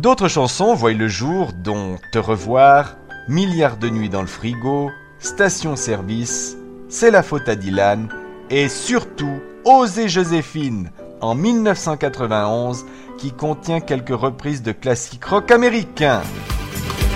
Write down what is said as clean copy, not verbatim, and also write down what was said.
D'autres chansons voient le jour, dont Te revoir, Milliards de nuits dans le frigo, Station-service, C'est la faute à Dylan et surtout Oser Joséphine en 1991 qui contient quelques reprises de classiques rock américains.